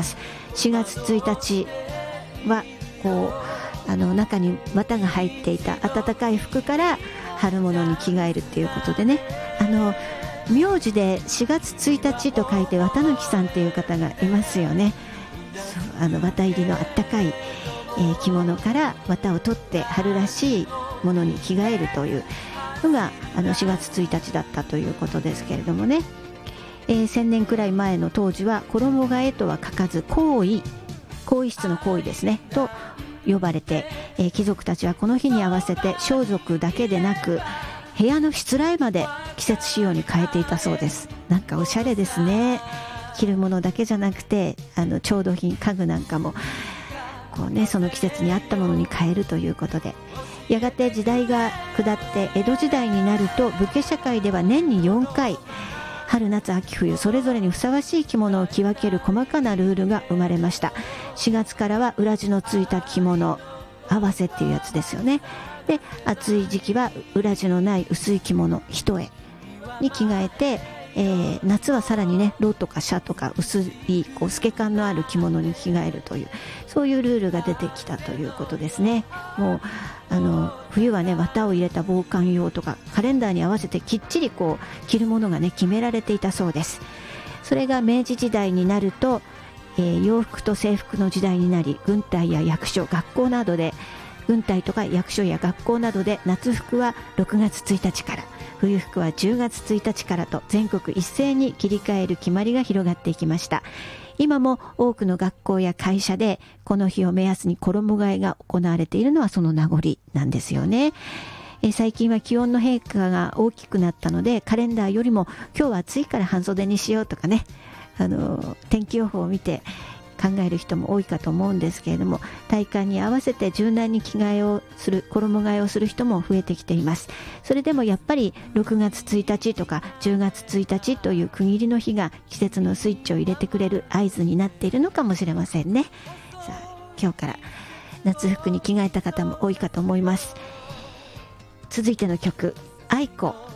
ます。4月1日はこう中に綿が入っていた暖かい服から春物に着替えるっていうことでね、名字で4月1日と書いて綿貫さんっていう方がいますよね。綿入りのあったかい、着物から綿を取って春らしいものに着替えるというのが4月1日だったということですけれどもね、1000年くらい前の当時は衣替えとは書かず更衣室の更衣ですねと呼ばれて、貴族たちはこの日に合わせて装束だけでなく部屋のしつらえまで季節仕様に変えていたそうです。なんかおしゃれですね。着るものだけじゃなくて調度品家具なんかもこうね、その季節に合ったものに変えるということで、やがて時代が下って江戸時代になると武家社会では年に4回春夏秋冬それぞれにふさわしい着物を着分ける細かなルールが生まれました。4月からは裏地のついた着物合わせっていうやつですよね。で、暑い時期は裏地のない薄い着物一重に着替えて、夏はさらにねロとかシャとか薄いこう透け感のある着物に着替えるという、そういうルールが出てきたということですね。もう冬はね綿を入れた防寒用とかカレンダーに合わせてきっちりこう着るものがね決められていたそうです。それが明治時代になると、洋服と制服の時代になり、軍隊や役所学校などで軍隊とか役所や学校などで夏服は6月1日から冬服は10月1日からと全国一斉に切り替える決まりが広がっていきました。今も多くの学校や会社でこの日を目安に衣替えが行われているのはその名残なんですよね。最近は気温の変化が大きくなったのでカレンダーよりも今日は暑いから半袖にしようとかね、天気予報を見て考える人も多いかと思うんですけれども、体感に合わせて柔軟に衣替えをする人も増えてきています。それでもやっぱり6月1日とか10月1日という区切りの日が季節のスイッチを入れてくれる合図になっているのかもしれませんね。さあ、今日から夏服に着替えた方も多いかと思います。続いての曲、愛子